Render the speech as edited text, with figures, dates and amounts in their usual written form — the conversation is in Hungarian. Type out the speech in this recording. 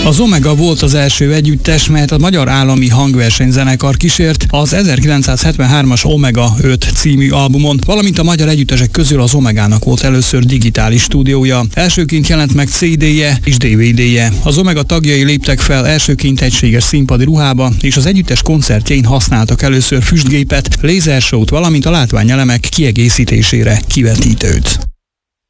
Az Omega volt az első együttes, melyet a Magyar Állami Hangversenyzenekar kísért az 1973-as Omega 5 című albumon, valamint a magyar együttesek közül az Omegának volt először digitális stúdiója. Elsőként jelent meg CD-je és DVD-je. Az Omega tagjai léptek fel elsőként egységes színpadi ruhába, és az együttes koncertjein használtak először füstgépet, lézersót, valamint a látványelemek kiegészítésére kivetítőt.